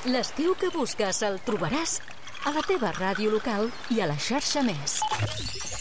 L'estiu que busques el trobaràs a la teva ràdio local i a la xarxa Més.